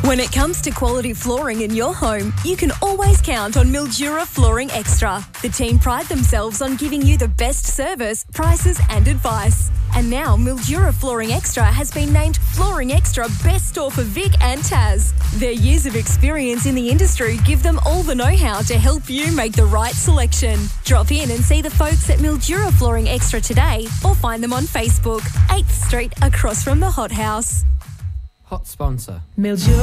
When it comes to quality flooring in your home, you can always count on Mildura Flooring Extra. The team pride themselves on giving you the best service, prices and advice. And now Mildura Flooring Extra has been named Flooring Extra Best Store for Vic and Taz. Their years of experience in the industry give them all the know-how to help you make the right selection. Drop in and see the folks at Mildura Flooring Extra today or find them on Facebook, 8th Street across from the Hot House. Hot sponsor. Mildura